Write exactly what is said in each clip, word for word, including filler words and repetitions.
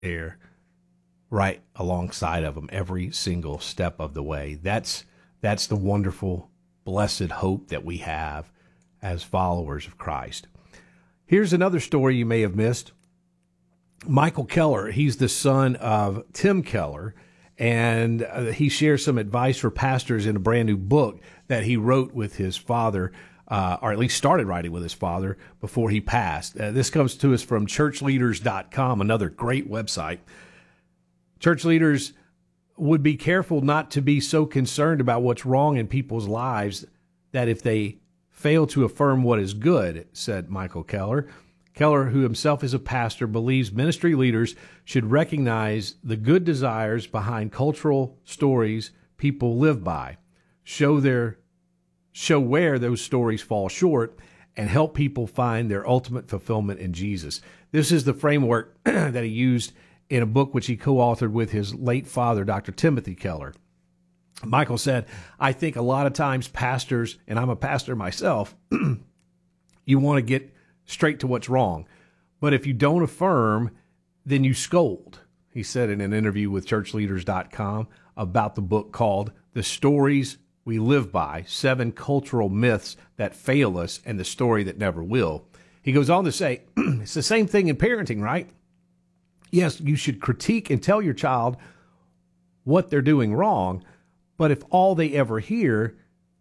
there right alongside of them every single step of the way. That's that's the wonderful, blessed hope that we have as followers of Christ. Here's another story you may have missed. Michael Keller, he's the son of Tim Keller, and uh, he shares some advice for pastors in a brand new book that he wrote with his father, uh, or at least started writing with his father before he passed. Uh, this comes to us from church leaders dot com, another great website. Church leaders would be careful not to be so concerned about what's wrong in people's lives that if they fail to affirm what is good, said Michael Keller. Keller, who himself is a pastor, believes ministry leaders should recognize the good desires behind cultural stories people live by, show their show where those stories fall short, and help people find their ultimate fulfillment in Jesus. This is the framework that he used in a book which he co-authored with his late father, Doctor Timothy Keller. Michael said, I think a lot of times pastors, and I'm a pastor myself, you want to get straight to what's wrong. But if you don't affirm, then you scold. He said in an interview with church leaders dot com about the book called The Stories We Live By, Seven Cultural Myths That Fail Us and the Story That Never Will. He goes on to say, it's the same thing in parenting, right? Yes, you should critique and tell your child what they're doing wrong, but if all they ever hear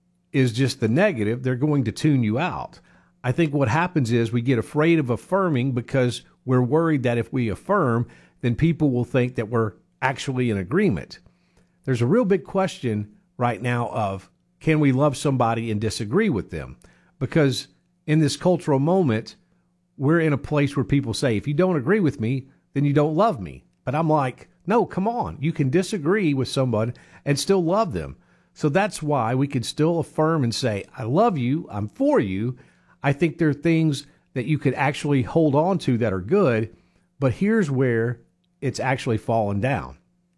is just the negative, they're going to tune you out. I think what happens is we get afraid of affirming because we're worried that if we affirm, then people will think that we're actually in agreement. There's a real big question right now of, can we love somebody and disagree with them? Because in this cultural moment, we're in a place where people say, if you don't agree with me, then you don't love me. But I'm like, no, come on. You can disagree with someone and still love them. So that's why we can still affirm and say, I love you, I'm for you. I think there are things that you could actually hold on to that are good, but here's where it's actually fallen down.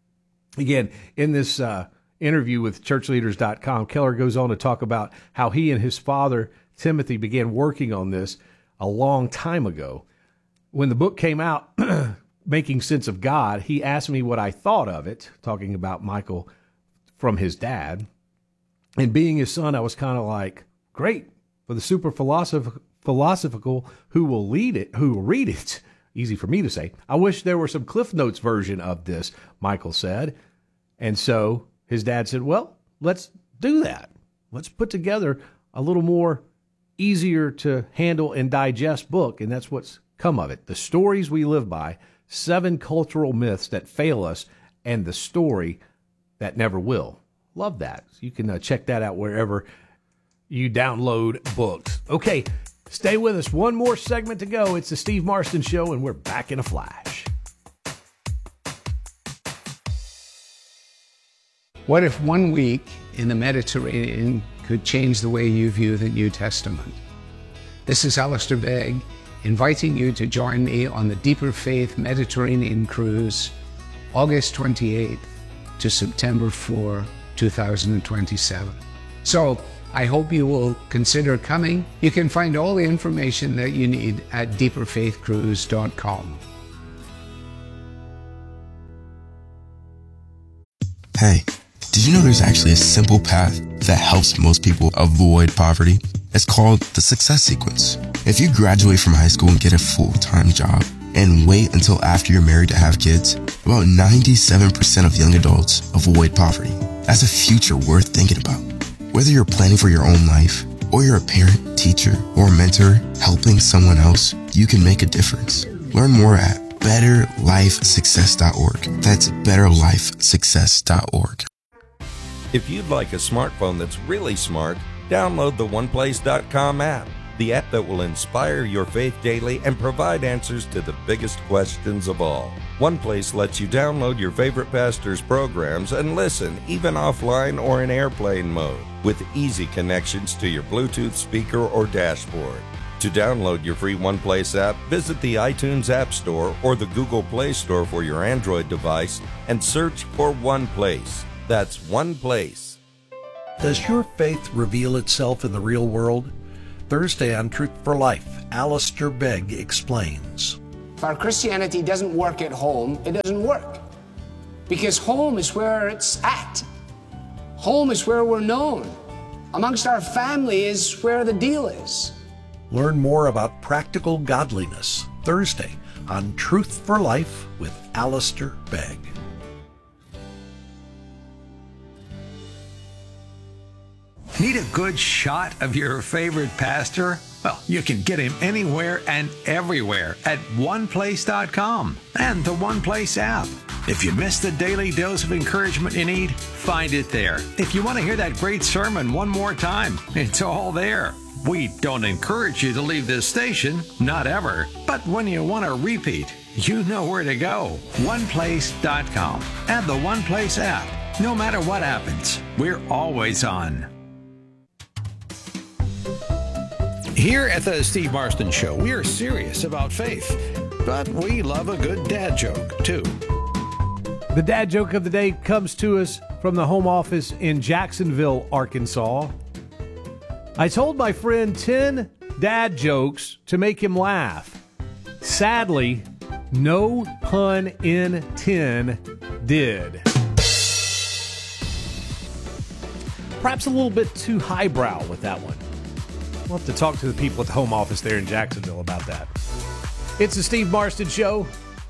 Again, in this uh, interview with church leaders dot com, Keller goes on to talk about how he and his father, Timothy, began working on this a long time ago. When the book came out, Making Sense of God, he asked me what I thought of it, talking about Michael from his dad. And being his son, I was kind of like, great, for the super philosoph- philosophical who will lead it, who will read it. Easy for me to say. I wish there were some Cliff Notes version of this, Michael said. And so his dad said, well, let's do that. Let's put together a little more easier to handle and digest book. And that's what's come of it. The Stories We Live By, Seven Cultural Myths That Fail Us, and the Story That Never Will. Love that. You can uh, check that out wherever you download books. Okay, stay with us. One more segment to go. It's the Steve Marston Show, and we're back in a flash. What if one week in the Mediterranean could change the way you view the New Testament? This is Alistair Begg, inviting you to join me on the Deeper Faith Mediterranean Cruise, August twenty-eighth to September fourth, two thousand twenty-seven. So, I hope you will consider coming. You can find all the information that you need at deeper faith cruise dot com. Hey, did you know there's actually a simple path that helps most people avoid poverty? It's called the Success Sequence. If you graduate from high school and get a full-time job and wait until after you're married to have kids, about ninety-seven percent of young adults avoid poverty. That's a future worth thinking about. Whether you're planning for your own life, or you're a parent, teacher, or mentor helping someone else, you can make a difference. Learn more at better life success dot org. That's better life success dot org. If you'd like a smartphone that's really smart, download the one place dot com app, the app that will inspire your faith daily and provide answers to the biggest questions of all. OnePlace lets you download your favorite pastor's programs and listen, even offline or in airplane mode, with easy connections to your Bluetooth speaker or dashboard. To download your free OnePlace app, visit the iTunes App Store or the Google Play Store for your Android device and search for OnePlace. That's OnePlace. Does your faith reveal itself in the real world? Thursday on Truth for Life, Alistair Begg explains. If our Christianity doesn't work at home, it doesn't work. Because home is where it's at. Home is where we're known. Amongst our family is where the deal is. Learn more about practical godliness Thursday on Truth for Life with Alistair Begg. Need a good shot of your favorite pastor? Well, you can get him anywhere and everywhere at one place dot com and the One Place app. If you missed the daily dose of encouragement you need, find it there. If you want to hear that great sermon one more time, it's all there. We don't encourage you to leave this station, not ever. But when you want to repeat, you know where to go. one place dot com and the One Place app. No matter what happens, we're always on. Here at the Steve Marston Show, we are serious about faith, but we love a good dad joke, too. The dad joke of the day comes to us from the home office in Jacksonville, Arkansas. I told my friend ten dad jokes to make him laugh. Sadly, no pun in ten did. Perhaps a little bit too highbrow with that one. We'll have to talk to the people at the home office there in Jacksonville about that. It's the Steve Marston Show,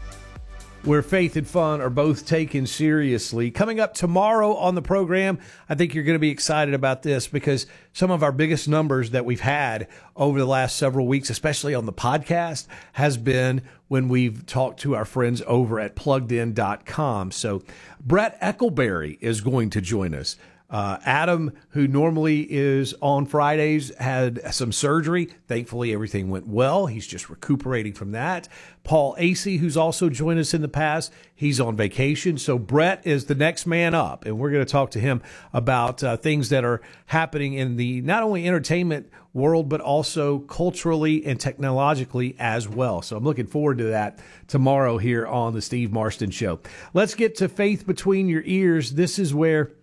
where faith and fun are both taken seriously. Coming up tomorrow on the program, I think you're going to be excited about this because some of our biggest numbers that we've had over the last several weeks, especially on the podcast, has been when we've talked to our friends over at plugged in dot com. So Brett Eckleberry is going to join us. Uh, Adam, who normally is on Fridays, had some surgery. Thankfully, everything went well. He's just recuperating from that. Paul Acey, who's also joined us in the past, he's on vacation. So Brett is the next man up, and we're going to talk to him about uh, things that are happening in the not only entertainment world, but also culturally and technologically as well. So I'm looking forward to that tomorrow here on the Steve Marston Show. Let's get to Faith Between Your Ears. This is where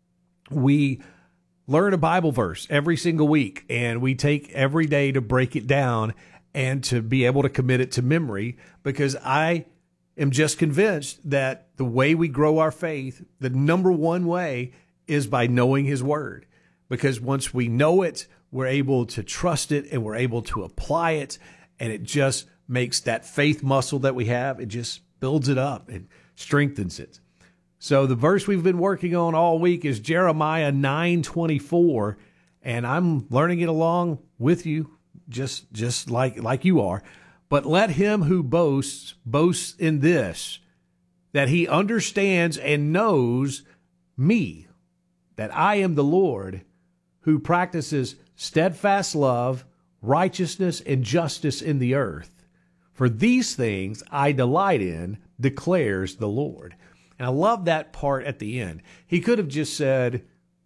we learn a Bible verse every single week, and we take every day to break it down and to be able to commit it to memory, because I am just convinced that the way we grow our faith, the number one way, is by knowing His Word. Because once we know it, we're able to trust it and we're able to apply it, and it just makes that faith muscle that we have, it just builds it up and strengthens it. So the verse we've been working on all week is Jeremiah nine twenty-four, and I'm learning it along with you, just just like like you are. But let him who boasts boast in this, that he understands and knows me, that I am the Lord, who practices steadfast love, righteousness, and justice in the earth. For these things I delight in, declares the Lord. And I love that part at the end. He could have just said,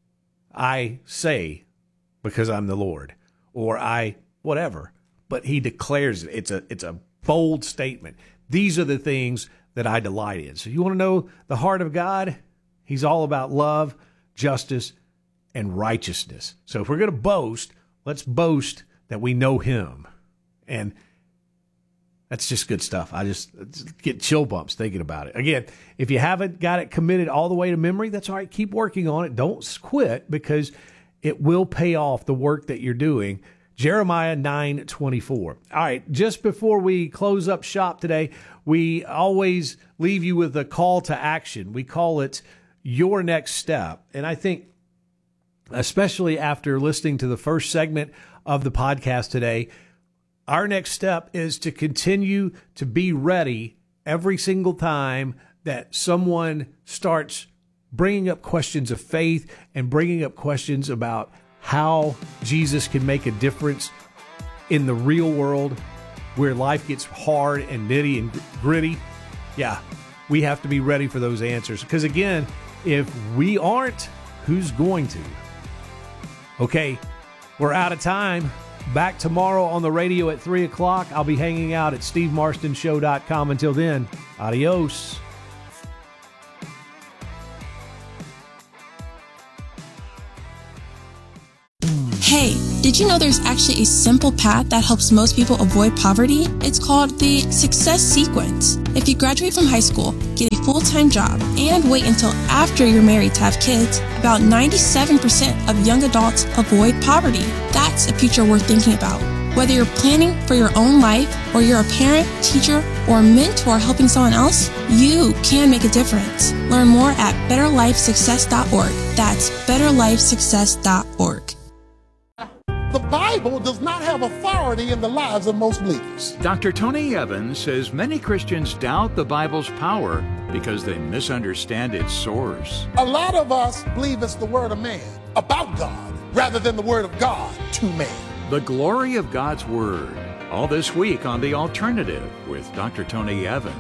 I say, because I'm the Lord, or I whatever. But he declares it. It's a it's a bold statement. These are the things that I delight in. So you want to know the heart of God? He's all about love, justice, and righteousness. So if we're going to boast, let's boast that we know Him. And that's just good stuff. I just get chill bumps thinking about it. Again, if you haven't got it committed all the way to memory, that's all right. Keep working on it. Don't quit, because it will pay off the work that you're doing. Jeremiah nine twenty-four. All right, just before we close up shop today, we always leave you with a call to action. We call it Your Next Step. And I think, especially after listening to the first segment of the podcast today, our next step is to continue to be ready every single time that someone starts bringing up questions of faith and bringing up questions about how Jesus can make a difference in the real world where life gets hard and nitty and gritty. Yeah, we have to be ready for those answers. Because again, if we aren't, who's going to? Okay, we're out of time. Back tomorrow on the radio at three o'clock. I'll be hanging out at steve marston show dot com. Until then, adios. Hey, Did you know there's actually a simple path that helps most people avoid poverty? It's called the Success Sequence. If you graduate from high school, get a full-time job, and wait until after you're married to have kids, about ninety-seven percent of young adults avoid poverty. That's a future worth thinking about. Whether you're planning for your own life, or you're a parent, teacher, or mentor helping someone else, you can make a difference. Learn more at better life success dot org. That's better life success dot org. The Bible does not have authority in the lives of most believers. Doctor Tony Evans says many Christians doubt the Bible's power because they misunderstand its source. A lot of us believe it's the word of man about God rather than the word of God to man. The glory of God's Word. All this week on The Alternative with Doctor Tony Evans.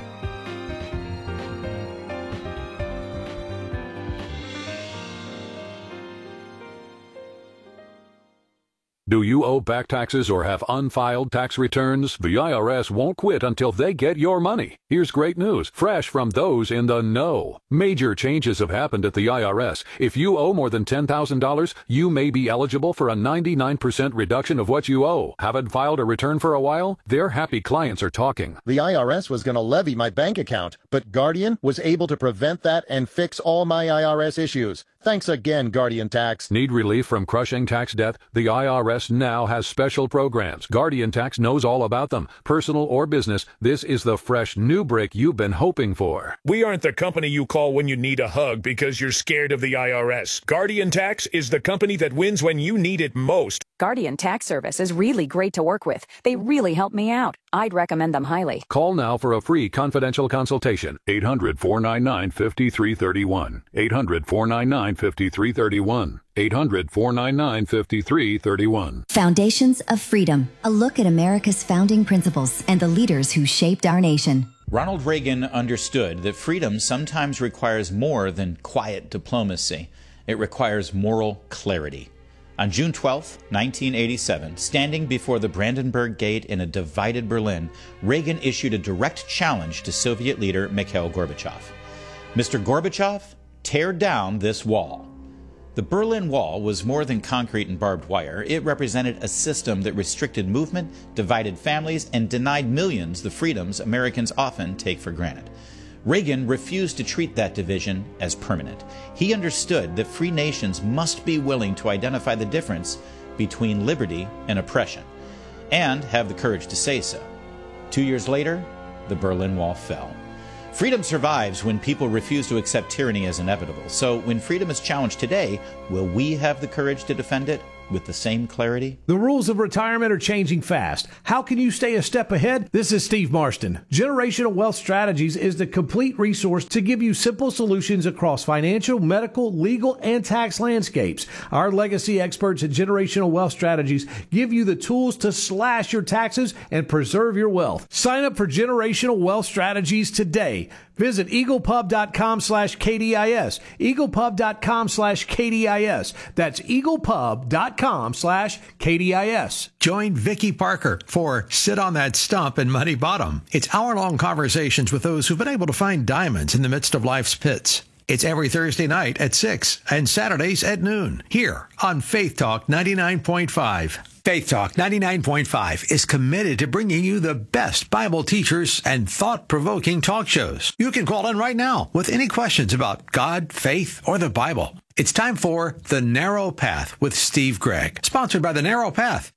Do you owe back taxes or have unfiled tax returns? The I R S won't quit until they get your money. Here's great news, fresh from those in the know. Major changes have happened at the I R S. If you owe more than ten thousand dollars, you may be eligible for a ninety-nine percent reduction of what you owe. Haven't filed a return for a while? Their happy clients are talking. The I R S was going to levy my bank account, but Guardian was able to prevent that and fix all my I R S issues. Thanks again, Guardian Tax. Need relief from crushing tax debt? The I R S now has special programs. Guardian Tax knows all about them. Personal or business, this is the fresh new break you've been hoping for. We aren't the company you call when you need a hug because you're scared of the I R S. Guardian Tax is the company that wins when you need it most. Guardian Tax Service is really great to work with. They really help me out. I'd recommend them highly. Call now for a free confidential consultation. eight hundred, four nine nine, five three three one. eight hundred, four nine nine, five three three one. eight hundred, four nine nine, five three three one. Foundations of Freedom. A look at America's founding principles and the leaders who shaped our nation. Ronald Reagan understood that freedom sometimes requires more than quiet diplomacy. It requires moral clarity. On June twelfth, nineteen eighty-seven, standing before the Brandenburg Gate in a divided Berlin, Reagan issued a direct challenge to Soviet leader Mikhail Gorbachev. Mister Gorbachev, tear down this wall. The Berlin Wall was more than concrete and barbed wire. It represented a system that restricted movement, divided families, and denied millions the freedoms Americans often take for granted. Reagan refused to treat that division as permanent. He understood that free nations must be willing to identify the difference between liberty and oppression, and have the courage to say so. Two years later, the Berlin Wall fell. Freedom survives when people refuse to accept tyranny as inevitable. So when freedom is challenged today, will we have the courage to defend it with the same clarity? The rules of retirement are changing fast. How can you stay a step ahead? This is Steve Marston. Generational Wealth Strategies is the complete resource to give you simple solutions across financial, medical, legal, and tax landscapes. Our legacy experts at Generational Wealth Strategies give you the tools to slash your taxes and preserve your wealth. Sign up for Generational Wealth Strategies today. Visit eaglepub.com slash KDIS. eaglepub.com slash KDIS. That's eaglepub.com slash KDIS. Join Vicky Parker for Sit on That Stump in Muddy Bottom. It's hour-long conversations with those who've been able to find diamonds in the midst of life's pits. It's every Thursday night at six and Saturdays at noon here on Faith Talk ninety-nine point five. Faith Talk ninety-nine point five is committed to bringing you the best Bible teachers and thought-provoking talk shows. You can call in right now with any questions about God, faith, or the Bible. It's time for The Narrow Path with Steve Gregg, sponsored by The Narrow Path.